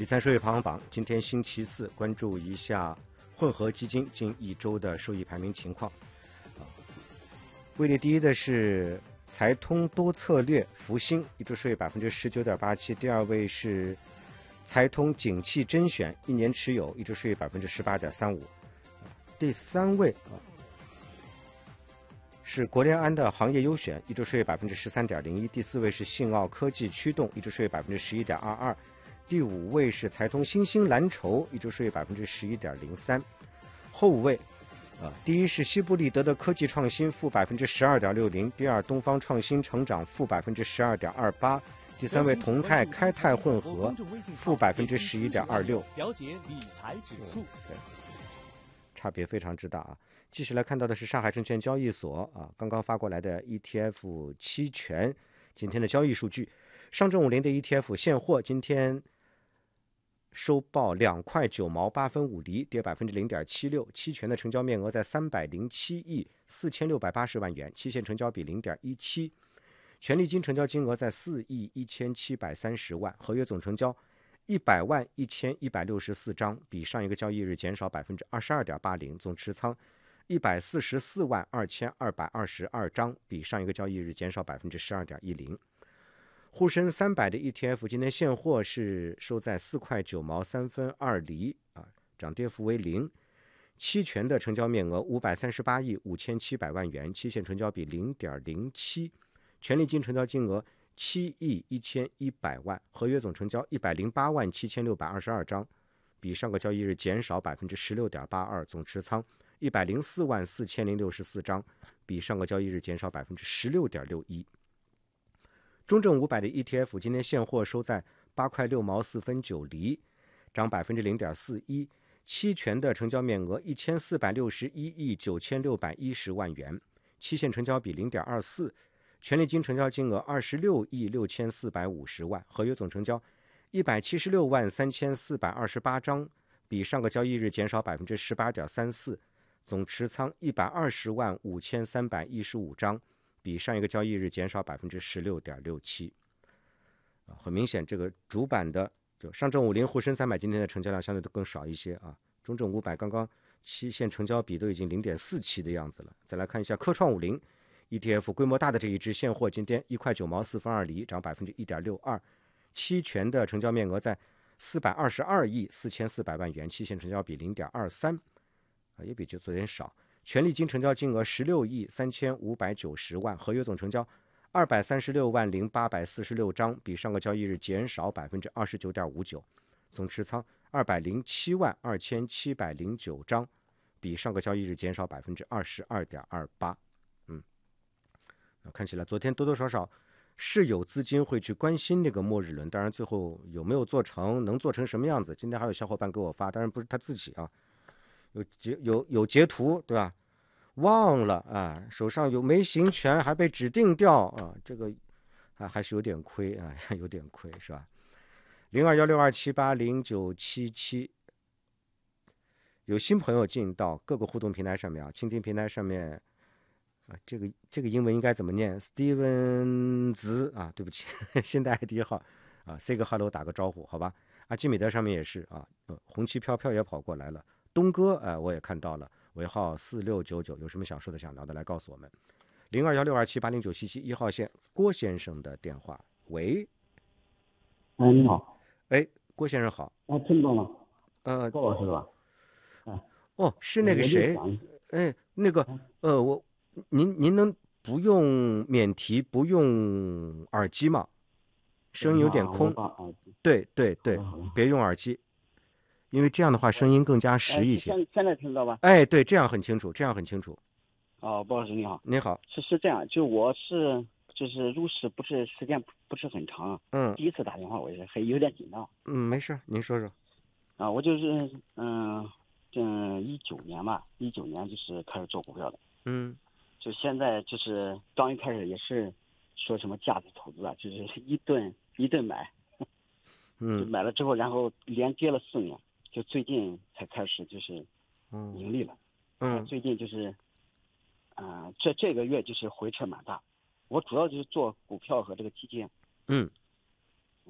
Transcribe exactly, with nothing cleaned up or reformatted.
理财收益排行榜，今天星期四，关注一下混合基金近一周的收益排名情况。位列第一的是财通多策略福星，一周收益百分之十九点八七。第二位是财通景气甄选，一年持有，一周收益百分之十八点三五。第三位啊是国联安的行业优选，一周收益百分之十三点零一。第四位是信奥科技驱动，一周收益百分之十一点二二。第五位是财通新兴蓝筹，一周收益百分之十一点零三。后五位，呃，第一是西部利德的科技创新，负百分之十二点六零；第二，东方创新成长，负百分之十二点二八；第三位，同泰开泰混合，负百分之十一点二六。 了解理财指数， 差别非常之大啊！继续来看到的是上海证券交易所啊刚刚发过来的 E T F 期权今天的交易数据。上证五零的 E T F 现货今天收报两块九毛八分五厘，跌百分之零点七六。期权的成交面额在三百零七亿四千六百八十万元，期限成交比零点一七。权利金成交金额在四亿一千七百三十万，合约总成交一百万一千一百六十四张，比上一个交易日减少百分之二十二点八零。总持仓一百四十四万二千二百二十二张，比上一个交易日减少百分之十二点一零。沪深三百的 E T F 今天现货是收在四块九毛三分二厘啊，涨跌幅为零。期权的成交面额五百三十八亿五千七百万元，期限成交比零点零七。权利金成交金额七亿一千一百万，合约总成交一百零八万七千六百二十二张，比上个交易日减少百分之十六点八二。总持仓一百零四万四千零六十四张，比上个交易日减少百分之十六点六一。中证五百的 E T F 今天现货收在八块六毛四分九厘，涨百分之零点四一。期权的成交面额一千四百六十一亿九千六百一十万元，期限成交比零点二四。权利金成交金额二十六亿六千四百五十万，合约总成交一百七十六万三千四百二十八张，比上个交易日减少百分之十八点三四。总持仓一百二十万五千三百一十五张，比上一个交易日减少百分之十六点六七。很明显，这个主板的就上证五零、沪深三百今天的成交量相对都更少一些啊。中证五百刚刚期限成交比都已经零点四七的样子了。再来看一下科创五零 E T F 规模大的这一支现货，今天一块九毛四分二厘，涨百分之一点六二。期权的成交面额在四百二十二亿四千四百万元，期限成交比零点二三，啊，也比就昨天少。权利金成交金额十六亿三千五百九十万，合约总成交二百三十六万零八百四十六张，比上个交易日减少百分之二十九点五九。总持仓二百零七万二千七百零九张，比上个交易日减少百分之二十二点二八。嗯，看起来昨天多多少少是有资金会去关心那个末日轮，当然最后有没有做成，能做成什么样子，今天还有小伙伴给我发，当然不是他自己啊，有截有有截图对吧？忘了啊，手上有没行权还被指定掉啊，这个啊还是有点亏啊，有点亏是吧？零二幺六二七八零九七七，有新朋友进到各个互动平台上面啊，蜻蜓平台上面啊，这个这个英文应该怎么念 ？Steven 子啊，对不起，现在 I D 号啊 ，say 个 hello 打个招呼好吧？啊，基米德上面也是啊，呃、红旗飘飘也跑过来了，东哥哎、呃、我也看到了。尾号四六九九，有什么想说的想聊的来告诉我们。零二幺六二七八零九七七一号线郭先生的电话。喂， 哎，你好。 哎，郭先生好。 啊，听到吗？ 呃， 高老师是吧？ 啊，哦，是那个谁？哎，那个呃，我您您能不用免提，不用耳机吗？声音有点空。对对对，别用耳机。因为这样的话声音更加实一些。 现现在听到吧？ 哎，对，这样很清楚，这样很清楚。 哦，包老师你好。 你好。 是是这样，就我是就是入市不是时间不是很长。 嗯。 第一次打电话我也是很有点紧张。 嗯，没事，您说说。 啊，我就是嗯嗯一九年吧，一九年就是开始做股票的。 嗯。 就现在就是刚一开始也是说什么价值投资啊，就是一顿一顿买。 嗯。 就买了之后，然后连跌了四年。就最近才开始就是盈利了。 嗯。 最近就是，啊、呃，这这个月就是回撤蛮大。我主要就是做股票和这个基金。 嗯。